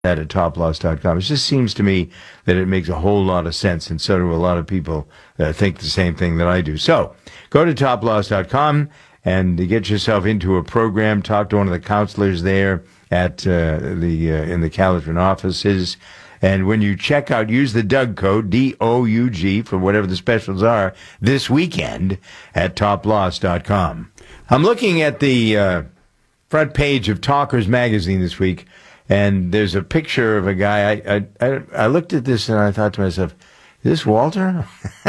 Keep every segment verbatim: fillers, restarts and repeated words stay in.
that at top loss dot com. It just seems to me that it makes a whole lot of sense, and so do a lot of people that think the same thing that I do. So go to top loss dot com and get yourself into a program. Talk to one of the counselors there at uh, the uh, in the Calotren offices. And when you check out, use the Doug code, D O U G, for whatever the specials are this weekend at top loss dot com. I'm looking at the uh, front page of Talkers magazine this week, and there's a picture of a guy. I, I, I, I looked at this and I thought to myself, is this Walter?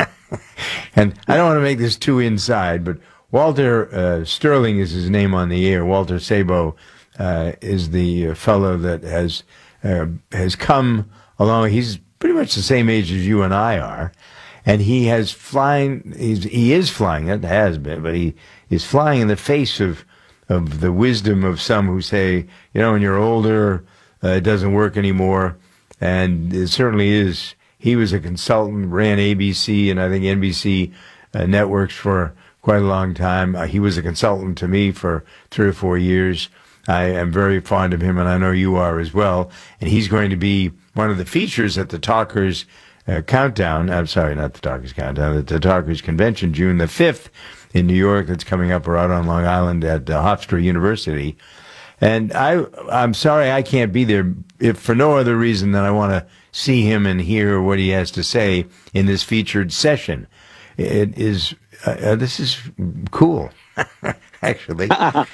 And I don't want to make this too inside, but Walter uh, Sterling is his name on the air. Walter Sabo uh, is the fellow that has uh, has come along. He's pretty much the same age as you and I are, and he has flying. He's, he is flying. It has been, but he is flying in the face of of the wisdom of some who say, you know, when you're older, uh, it doesn't work anymore, and it certainly is. He was a consultant, ran A B C and I think N B C uh, networks for quite a long time. Uh, he was a consultant to me for three or four years. I am very fond of him, and I know you are as well. And he's going to be one of the features at the Talkers uh, Countdown. I'm sorry, not the Talkers Countdown, at the Talkers Convention, June the fifth in New York. That's coming up or out on Long Island at uh, Hofstra University. And I, I'm sorry I can't be there, if for no other reason than I want to see him and hear what he has to say in this featured session. It is, uh, this is cool, actually.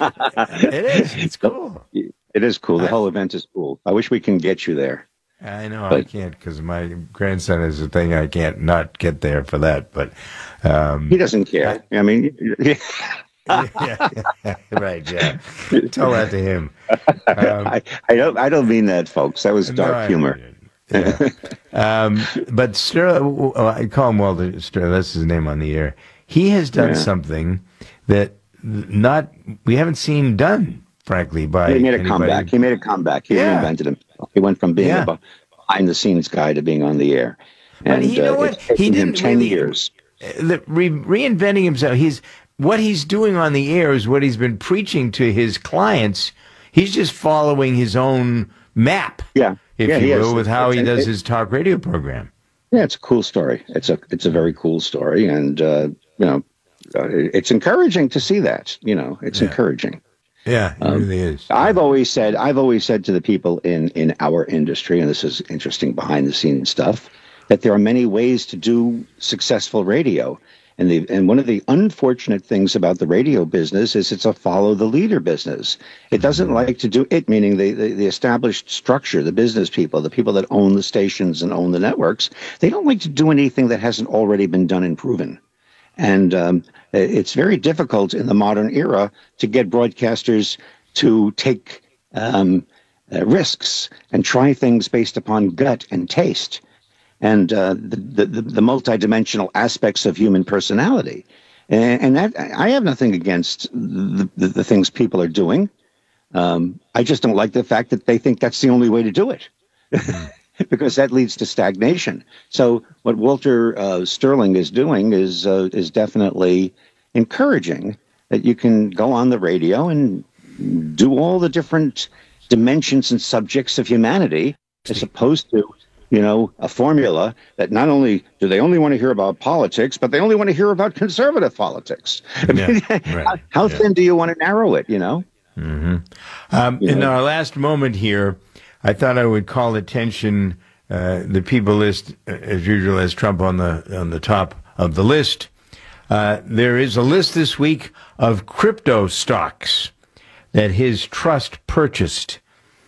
It is, it's cool. It is cool. The whole event is cool. I wish we can get you there. I know but, I can't, because my grandson is a thing. I can't not get there for that, but um, he doesn't care. I, I mean, yeah, yeah, yeah, right, yeah. Tell that to him. Um, I, I don't. I don't mean that, folks. That was dark no, humor. Yeah. um, but Sterling, I call him Walter Sterling. That's his name on the air. He has done yeah. something that not we haven't seen done, frankly. By he made a anybody. comeback. He made a comeback. He yeah. reinvented himself. He went from being yeah. a behind-the-scenes guy to being on the air. And but you know uh, what? It's taken he didn't him ten really, years. The, re, reinventing himself. He's what he's doing on the air is what he's been preaching to his clients. He's just following his own map. Yeah. If yeah, you will, is. with how it's, he does it, his talk radio program. Yeah, it's a cool story. It's a it's a very cool story, and uh, you know, uh, it's encouraging to see that. You know, it's yeah. encouraging. Yeah, it um, really is. I've always said I've always said to the people in in our industry, and this is interesting behind the scenes stuff, that there are many ways to do successful radio. And the and one of the unfortunate things about the radio business is it's a follow the leader business. It doesn't like to do it, meaning the, the, the established structure, the business people, the people that own the stations and own the networks, they don't like to do anything that hasn't already been done and proven. And um, it's very difficult in the modern era to get broadcasters to take um, uh, risks and try things based upon gut and taste. And uh, the, the the multidimensional aspects of human personality, and, and that I have nothing against the, the, the things people are doing. Um, I just don't like the fact that they think that's the only way to do it, because that leads to stagnation. So what Walter uh, Sterling is doing is uh, is definitely encouraging that you can go on the radio and do all the different dimensions and subjects of humanity, as opposed to, you know, a formula that not only do they only want to hear about politics, but they only want to hear about conservative politics. I mean, yeah, right. how, how yeah. thin do you want to narrow it, you know? Mm-hmm. Um, in know? our last moment here, I thought I would call attention, uh, the people list, as usual, as Trump on the on the top of the list. Uh, there is a list this week of crypto stocks that his trust purchased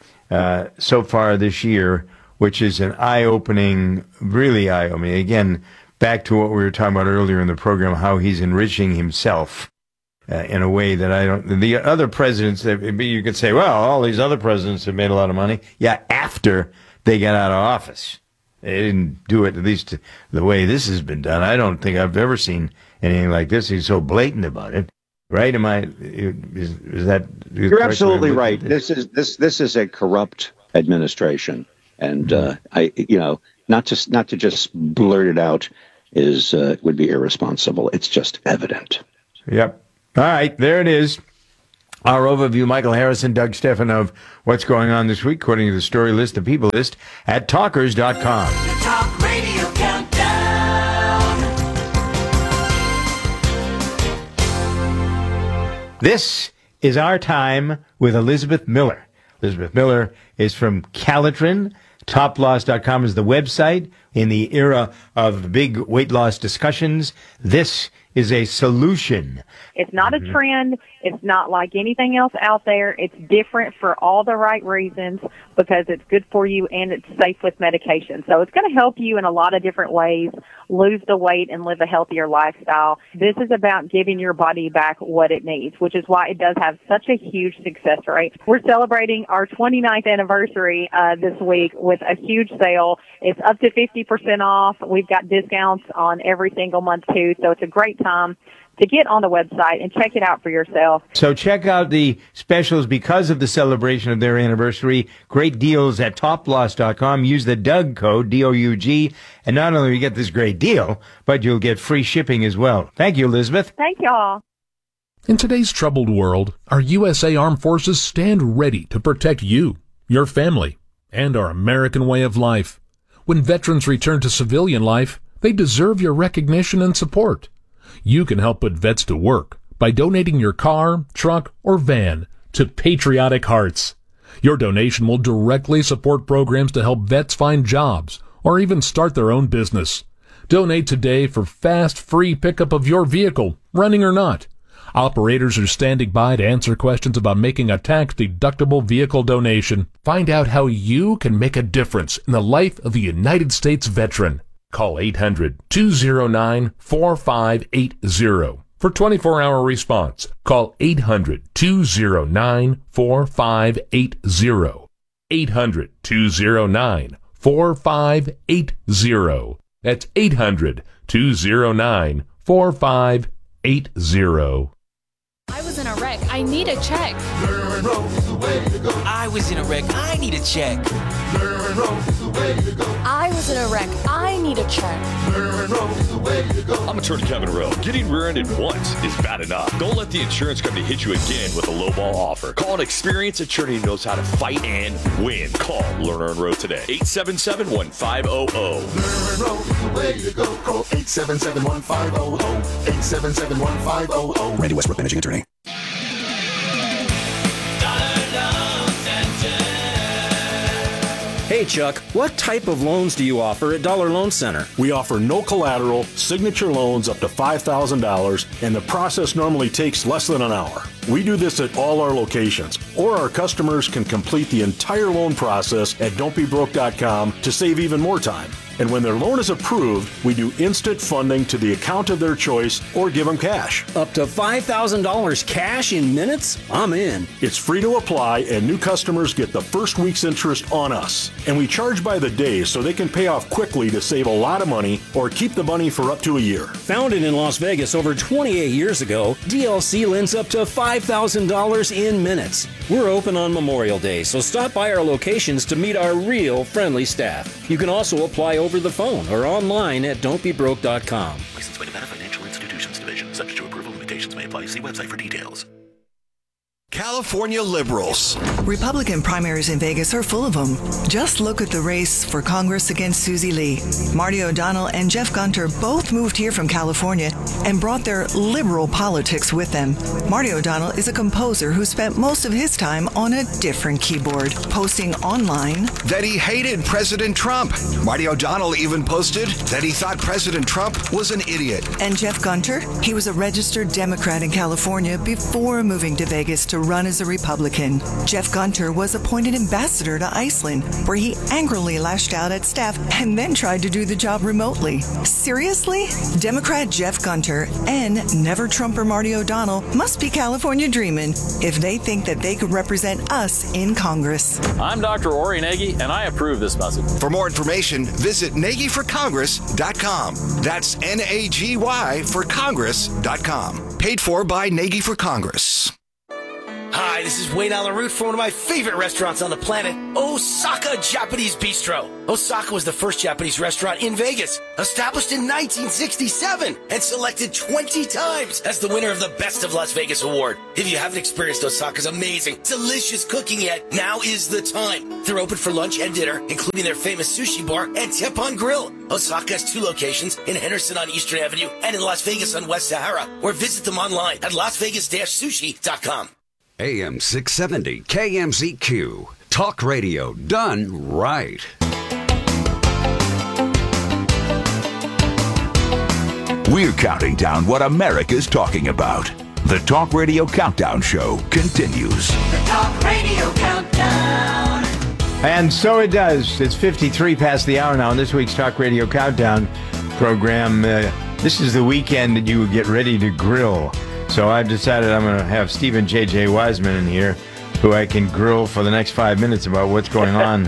uh, so far this year, which is an eye-opening, really eye-opening. Again, back to what we were talking about earlier in the program, how he's enriching himself uh, in a way that I don't... The other presidents, you could say, well, all these other presidents have made a lot of money. Yeah, after they got out of office. They didn't do it, at least the way this has been done. I don't think I've ever seen anything like this. He's so blatant about it. Right? Am I... Is, is that... You're absolutely right. This is, this, this is a corrupt administration. And uh, I, you know, not to not to just blurt it out is uh, would be irresponsible. It's just evident. Yep. All right, there it is. Our overview, Michael Harrison, Doug Stephan, of what's going on this week, according to the story list, the people list, at talkers dot com. The Talk Radio Countdown. This is Our Time with Elizabeth Miller. Elizabeth Miller is from Calitrin. top loss dot com is the website. In the era of the big weight loss discussions, this is a solution. It's not a Mm-hmm. trend. It's not like anything else out there. It's different for all the right reasons because it's good for you and it's safe with medication. So it's going to help you in a lot of different ways lose the weight and live a healthier lifestyle. This is about giving your body back what it needs, which is why it does have such a huge success rate. We're celebrating our twenty-ninth anniversary uh, this week with a huge sale. It's up to fifty percent off. We've got discounts on every single month too, so it's a great time to get on the website and check it out for yourself. So check out the specials because of the celebration of their anniversary. Great deals at top loss dot com. Use the Doug code, D O U G, and not only will you get this great deal, but you'll get free shipping as well. Thank you, Elizabeth. Thank y'all. In today's troubled world, our U S A Armed Forces stand ready to protect you, your family, and our American way of life. When veterans return to civilian life, they deserve your recognition and support. You can help put vets to work by donating your car, truck, or van to Patriotic Hearts. Your donation will directly support programs to help vets find jobs or even start their own business. Donate today for fast, free pickup of your vehicle, running or not. Operators are standing by to answer questions about making a tax-deductible vehicle donation. Find out how you can make a difference in the life of a United States veteran. Call eight hundred, two oh nine, four five eight oh for twenty-four hour response. Call eight hundred, two oh nine, four five eight oh. eight hundred, two oh nine, four five eight oh. That's eight hundred, two oh nine, four five eight oh. I was in a wreck. I need a check. Learn road is the way to go. I was in a wreck. I need a check. Learn road is the way to go. I was in a wreck. I need a check. Learn road is the way to go. I'm Attorney Kevin Rowe. Getting rear-ended once is bad enough. Don't let the insurance company hit you again with a lowball offer. Call an experienced attorney who knows how to fight and win. Call Lerner and Rowe today. eight seven seven, one five zero zero. Learn road is the way to go. Call eight seven seven, one five zero zero. eight seven seven, one five zero zero. Randy Westbrook, Managing Attorney. Hey Chuck, what type of loans do you offer at Dollar Loan Center? We offer no collateral, signature loans up to five thousand dollars, and the process normally takes less than an hour. We do this at all our locations, or our customers can complete the entire loan process at don't be broke dot com to save even more time. And when their loan is approved, we do instant funding to the account of their choice or give them cash. Up to five thousand dollars cash in minutes? I'm in. It's free to apply, and new customers get the first week's interest on us. And we charge by the day so they can pay off quickly to save a lot of money or keep the money for up to a year. Founded in Las Vegas over twenty-eight years ago, D L C lends up to five thousand dollars in minutes. We're open on Memorial Day, so stop by our locations to meet our real friendly staff. You can also apply over the phone or online at don't be broke dot com. Licensed by Nevada Financial Institutions Division. Subject to approval, limitations may apply. See website for details. California liberals. Republican primaries in Vegas are full of them. Just look at the race for Congress against Susie Lee. Marty O'Donnell and Jeff Gunter both moved here from California and brought their liberal politics with them. Marty O'Donnell is a composer who spent most of his time on a different keyboard, posting online that he hated President Trump. Marty O'Donnell even posted that he thought President Trump was an idiot. And Jeff Gunter, he was a registered Democrat in California before moving to Vegas to run as a Republican. Jeff Gunter was appointed ambassador to Iceland, where he angrily lashed out at staff and then tried to do the job remotely. Seriously? Democrat Jeff Gunter and never Trumper Marty O'Donnell must be California dreaming if they think that they could represent us in Congress. I'm Doctor Ori Nagy, and I approve this message. For more information, visit Nagy for Congress dot com. That's N A G Y for Congress dot com. Paid for by Nagy for Congress. Hi, Hi, this is Wayne Allen Root for one of my favorite restaurants on the planet, Osaka Japanese Bistro. Osaka was the first Japanese restaurant in Vegas, established in nineteen sixty-seven and selected twenty times as the winner of the Best of Las Vegas award. If you haven't experienced Osaka's amazing, delicious cooking yet, now is the time. They're open for lunch and dinner, including their famous sushi bar and Teppanyaki Grill. Osaka has two locations in Henderson on Eastern Avenue and in Las Vegas on West Sahara, or visit them online at las vegas dash sushi dot com. A M six seventy K M Z Q. Talk radio done right. We're counting down what America's talking about. The Talk Radio Countdown Show continues. The Talk Radio Countdown. And so it does. It's fifty-three past the hour now on this week's Talk Radio Countdown program. Uh, this is the weekend that you get ready to grill. So I've decided I'm going to have Stephen J J. Wiseman in here, who I can grill for the next five minutes about what's going on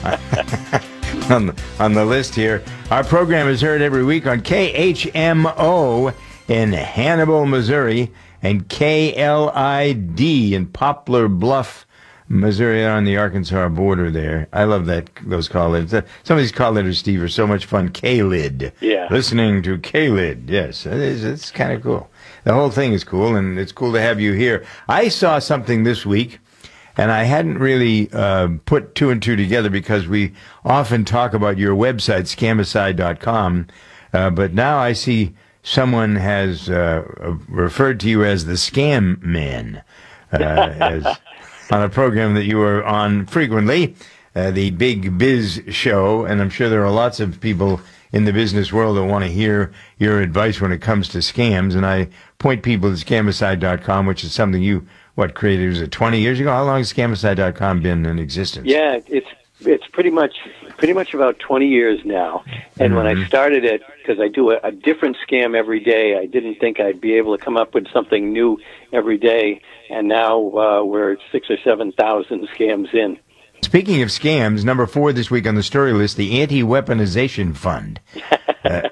on, the, on the list here. Our program is heard every week on K H M O in Hannibal, Missouri, and K L I D in Poplar Bluff, Missouri, on the Arkansas border there. I love that those call letters. Some of these call letters, Steve, are so much fun. K-Lid. Yeah. Listening to K-Lid. Yes, it is, it's kind of cool. The whole thing is cool, and it's cool to have you here. I saw something this week, and I hadn't really uh, put two and two together because we often talk about your website, scamicide dot com, uh, but now I see someone has uh, referred to you as the Scam Man, uh, as on a program that you were on frequently, uh, the Big Biz Show, and I'm sure there are lots of people in the business world that want to hear your advice when it comes to scams, and I point people to scamicide dot com, which is something you, what, created, was it twenty years ago? How long has scamicide dot com been in existence? Yeah, it's it's pretty much pretty much about twenty years now. And mm-hmm. when I started it, because I do a, a different scam every day, I didn't think I'd be able to come up with something new every day, and now uh, we're six or seven thousand scams in. Speaking of scams, number four this week on the story list, the Anti-Weaponization Fund. Uh,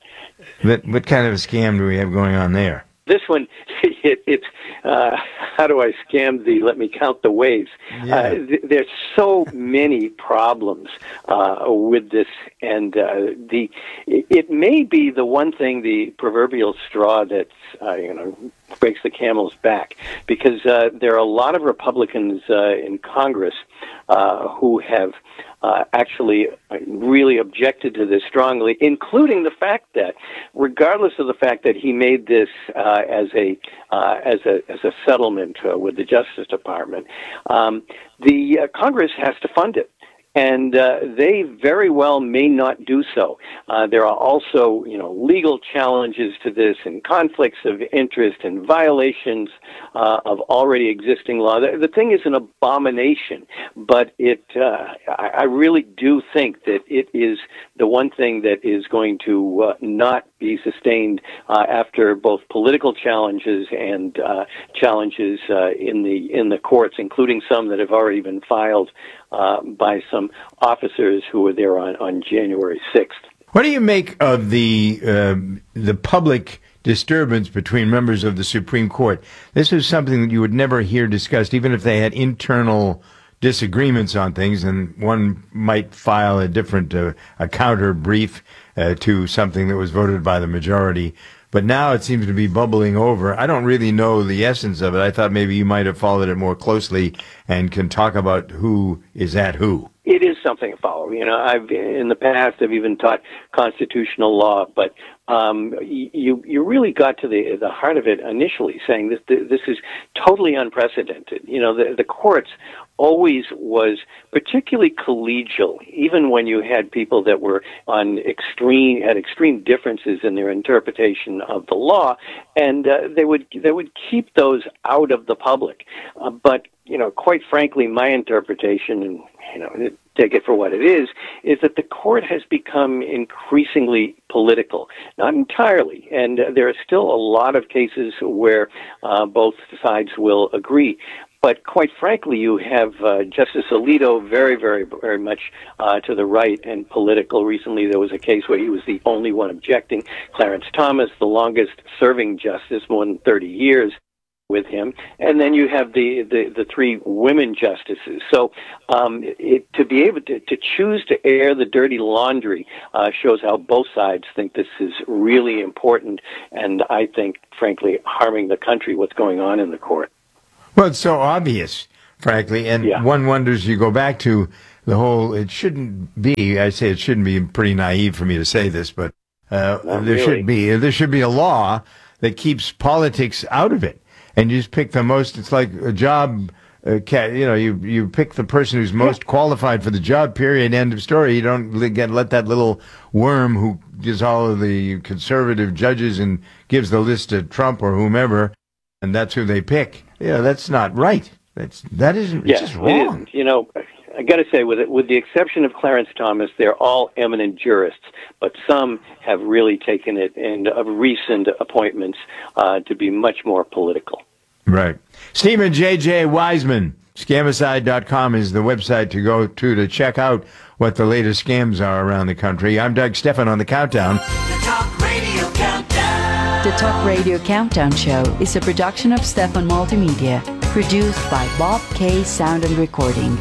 what, what kind of a scam do we have going on there? This one, it, it's, uh, how do I scam the, let me count the ways. Yeah. Uh, th- there's so many problems uh, with this, and uh, the it, it may be the one thing, the proverbial straw that, uh, you know, breaks the camel's back, because uh, there are a lot of Republicans uh, in Congress uh, who have uh, actually really objected to this strongly, including the fact that, regardless of the fact that he made this uh, as a uh, as a as a settlement uh, with the Justice Department, um, the uh, Congress has to fund it. And uh, they very well may not do so. Uh, there are also, you know, legal challenges to this, and conflicts of interest, and violations uh, of already existing law. The, the thing is an abomination, but it, uh, I, I really do think that it is the one thing that is going to uh, not be sustained uh, after both political challenges and uh, challenges uh, in the in the courts, including some that have already been filed uh, by some officers who were there on, on January sixth. What do you make of the uh, the public disturbance between members of the Supreme Court? This is something that you would never hear discussed, even if they had internal disagreements on things, and one might file a different uh, a counter brief uh, to something that was voted by the majority. But now it seems to be bubbling over. I don't really know the essence of it. I thought maybe you might have followed it more closely and can talk about who is at who. It is something to follow. You know, I've in the past I've even taught constitutional law, but um, you you really got to the the heart of it initially, saying that this is totally unprecedented. You know, the the courts always was particularly collegial, even when you had people that were on extreme had extreme differences in their interpretation of the law, and uh, they would they would keep those out of the public. Uh, but you know, quite frankly, my interpretation, and you know, take it for what it is, is that the court has become increasingly political. Not entirely, and uh, there are still a lot of cases where uh, both sides will agree. But quite frankly, you have uh, Justice Alito very, very, very much uh, to the right and political. Recently, there was a case where he was the only one objecting. Clarence Thomas, the longest-serving justice, more than thirty years. with him, and then you have the, the, the three women justices. So um, it, to be able to, to choose to air the dirty laundry uh, shows how both sides think this is really important, and I think, frankly, harming the country, what's going on in the court. Well, it's so obvious, frankly, and Yeah. one wonders, you go back to the whole, it shouldn't be, I say it shouldn't be pretty naive for me to say this, but uh, there really. should be, there should be a law that keeps politics out of it. And you just pick the most, it's like a job, uh, ca- you know, you, you pick the person who's most qualified for the job, period, end of story. You don't li- get, let that little worm who gives all of the conservative judges and gives the list to Trump or whomever, and that's who they pick. Yeah, that's not right. That's, that isn't, it's Yeah, just it wrong. isn't. You know, I got to say, with it, with the exception of Clarence Thomas, they're all eminent jurists, but some have really taken it in uh, recent appointments uh, to be much more political. Right. Stephen J J. Wiseman, scamicide dot com is the website to go to to check out what the latest scams are around the country. I'm Doug Stephan on The Countdown. The Talk Radio Countdown. The Talk Radio Countdown Show is a production of Stephan Multimedia, produced by Bob K. Sound and Recording.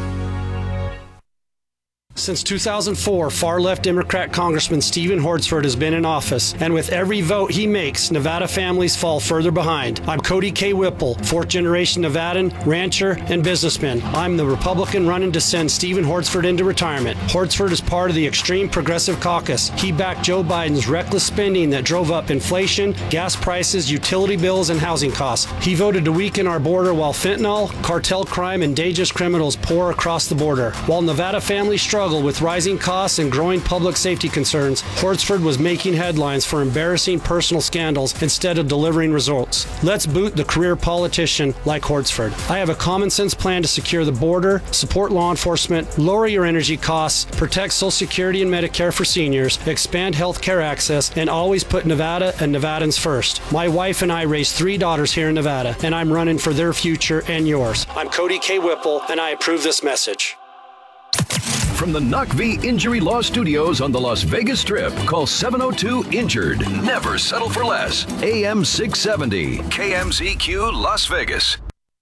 Since two thousand four, far-left Democrat Congressman Stephen Hortzford has been in office, and with every vote he makes, Nevada families fall further behind. I'm Cody K. Whipple, fourth-generation Nevadan, rancher, and businessman. I'm the Republican running to send Stephen Hortzford into retirement. Hortzford is part of the extreme progressive caucus. He backed Joe Biden's reckless spending that drove up inflation, gas prices, utility bills, and housing costs. He voted to weaken our border while fentanyl, cartel crime, and dangerous criminals pour across the border. While Nevada families struggle with rising costs and growing public safety concerns, Hortzford was making headlines for embarrassing personal scandals instead of delivering results. Let's boot the career politician like Hortzford. I have a common sense plan to secure the border, support law enforcement, lower your energy costs, protect Social Security and Medicare for seniors, expand health care access, and always put Nevada and Nevadans first. My wife and I raised three daughters here in Nevada, and I'm running for their future and yours. I'm Cody K. Whipple, and I approve this message. From the Knock V Injury Law Studios on the Las Vegas Strip, call seven oh two injured. Never settle for less. A M six seventy, K M Z Q, Las Vegas.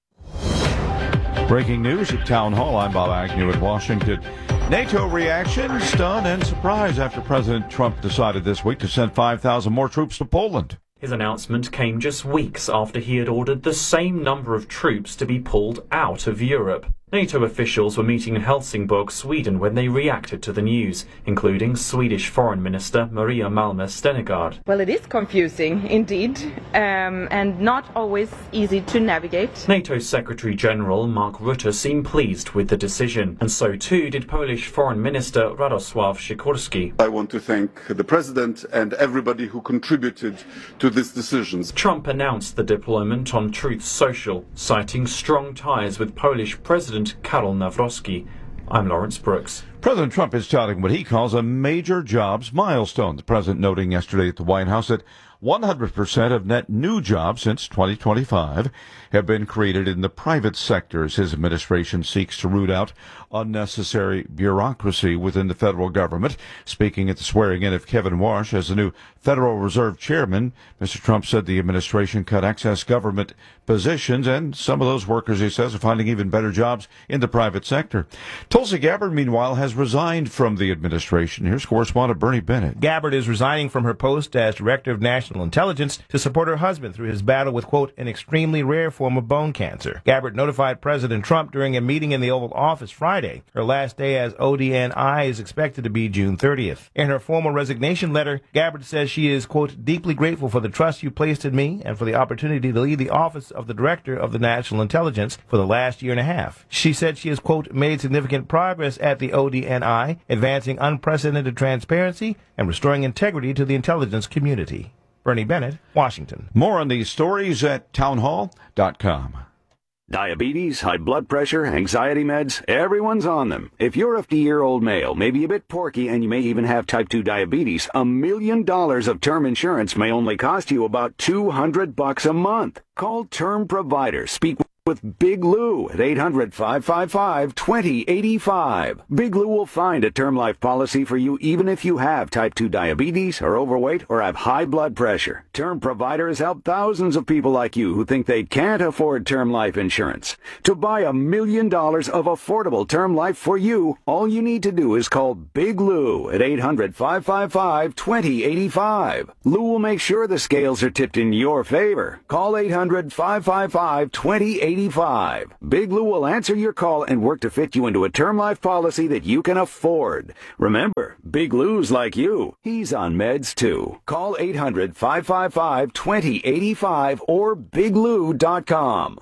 Breaking news at Town Hall. I'm Bob Agnew in Washington. NATO reaction, stun and surprise after President Trump decided this week to send five thousand more troops to Poland. His announcement came just weeks after he had ordered the same number of troops to be pulled out of Europe. NATO officials were meeting in Helsingborg, Sweden, when they reacted to the news, including Swedish Foreign Minister Maria Malmö Stenegard. Well, it is confusing, indeed, um, and not always easy to navigate. NATO Secretary General Mark Rutte seemed pleased with the decision, and so too did Polish Foreign Minister Radosław Sikorski. I want to thank the President and everybody who contributed to this decision. Trump announced the deployment on Truth Social, citing strong ties with Polish President Karol Nawrocki. I'm Lawrence Brooks. President Trump is touting what he calls a major jobs milestone. The president noting yesterday at the White House that one hundred percent of net new jobs since twenty twenty-five have been created in the private sector as his administration seeks to root out unnecessary bureaucracy within the federal government. Speaking at the swearing-in of Kevin Warsh as the new Federal Reserve Chairman, Mister Trump said the administration cut excess government positions, and some of those workers, he says, are finding even better jobs in the private sector. Tulsi Gabbard, meanwhile, has resigned from the administration. Here's correspondent Bernie Bennett. Gabbard is resigning from her post as Director of National Intelligence to support her husband through his battle with, quote, an extremely rare form of bone cancer. Gabbard notified President Trump during a meeting in the Oval Office Friday. Her last day as O D N I is expected to be June thirtieth. In her formal resignation letter, Gabbard says she is, quote, deeply grateful for the trust you placed in me and for the opportunity to lead the office of the Director of the National Intelligence for the last year and a half. She said she has, quote, made significant progress at the O D N I, advancing unprecedented transparency and restoring integrity to the intelligence community. Bernie Bennett, Washington. More on these stories at townhall dot com. Diabetes, high blood pressure, anxiety meds, everyone's on them. If you're a fifty-year-old male, maybe a bit porky, and you may even have type two diabetes, a million dollars of term insurance may only cost you about two hundred bucks a month. Call Term Provider. Speak with Big Lou at eight hundred, five five five, two zero eight five. Big Lou will find a term life policy for you even if you have type two diabetes, are overweight, or have high blood pressure. Term Provider has helped thousands of people like you who think they can't afford term life insurance. To buy a million dollars of affordable term life for you, all you need to do is call Big Lou at eight hundred, five five five, two zero eight five. Lou will make sure the scales are tipped in your favor. Call eight hundred, five five five, two zero eight five. Big Lou will answer your call and work to fit you into a term life policy that you can afford. Remember, Big Lou's like you. He's on meds too. Call eight hundred, five five five, two zero eight five or big lou dot com.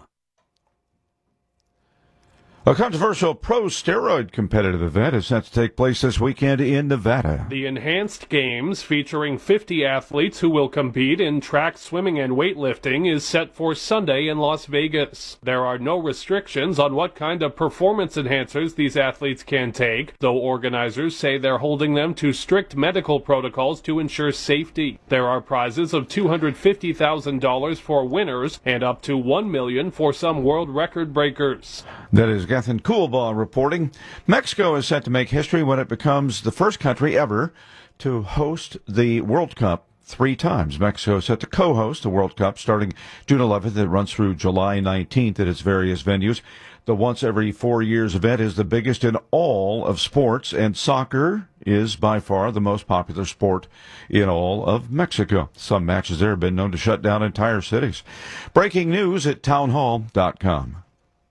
A controversial pro-steroid competitive event is set to take place this weekend in Nevada. The Enhanced Games, featuring fifty athletes who will compete in track, swimming, and weightlifting, is set for Sunday in Las Vegas. There are no restrictions on what kind of performance enhancers these athletes can take, though organizers say they're holding them to strict medical protocols to ensure safety. There are prizes of two hundred fifty thousand dollars for winners and up to one million dollars for some world record breakers. That is Gethin Coolbaugh reporting. Mexico is set to make history when it becomes the first country ever to host the World Cup three times. Mexico is set to co-host the World Cup starting June eleventh. It runs through July nineteenth at its various venues. The once every four years event is the biggest in all of sports, and soccer is by far the most popular sport in all of Mexico. Some matches there have been known to shut down entire cities. Breaking news at town hall dot com.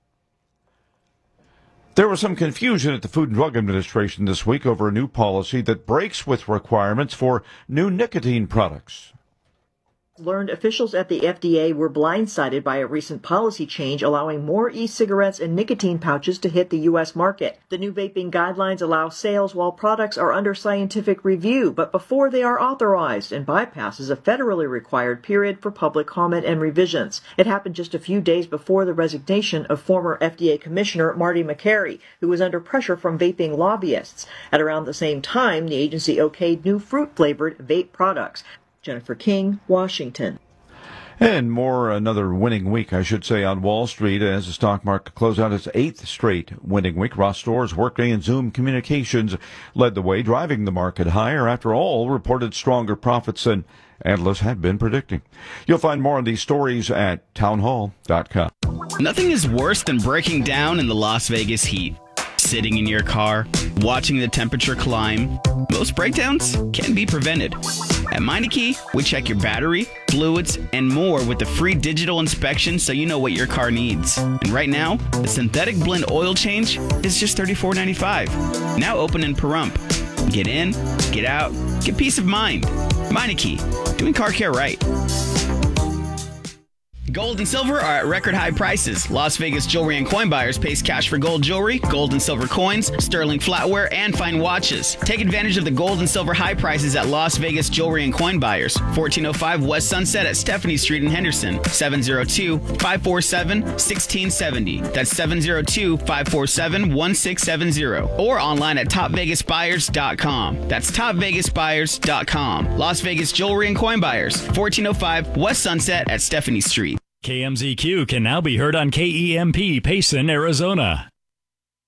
There was some confusion at the Food and Drug Administration this week over a new policy that breaks with requirements for new nicotine products. Learned officials at the F D A were blindsided by a recent policy change allowing more e-cigarettes and nicotine pouches to hit the U S market. The new vaping guidelines allow sales while products are under scientific review, but before they are authorized, and bypasses a federally required period for public comment and revisions. It happened just a few days before the resignation of former F D A Commissioner Marty Makary, who was under pressure from vaping lobbyists. At around the same time, the agency okayed new fruit-flavored vape products. Jennifer King, Washington. And more, another winning week, I should say, on Wall Street as the stock market closed out its eighth straight winning week. Ross Stores, Workday, and Zoom Communications led the way, driving the market higher. After all, reported stronger profits than analysts had been predicting. You'll find more on these stories at town hall dot com. Nothing is worse than breaking down in the Las Vegas heat. Sitting in your car, watching the temperature climb. Most breakdowns can be prevented. At Meineke, we check your battery, fluids, and more with the free digital inspection so you know what your car needs. And right now, the synthetic blend oil change is just thirty-four ninety-five. Now open in Pahrump. Get in, get out, get peace of mind. Meineke, doing car care right. Gold and silver are at record high prices. Las Vegas Jewelry and Coin Buyers pays cash for gold jewelry, gold and silver coins, sterling flatware, and fine watches. Take advantage of the gold and silver high prices at Las Vegas Jewelry and Coin Buyers. fourteen oh five West Sunset at Stephanie Street in Henderson. seven oh two, five four seven, one six seven oh. That's seven oh two, five four seven, one six seven oh. Or online at top vegas buyers dot com. That's top vegas buyers dot com. Las Vegas Jewelry and Coin Buyers. fourteen oh five West Sunset at Stephanie Street. K M Z Q can now be heard on K E M P Payson, Arizona.